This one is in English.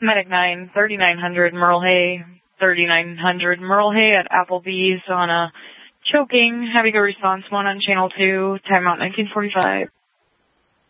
Medic 9, 3900 Merle Hay, 3900 Merle Hay at Applebee's on a choking. Having a response 1 on channel 2, timeout 1945.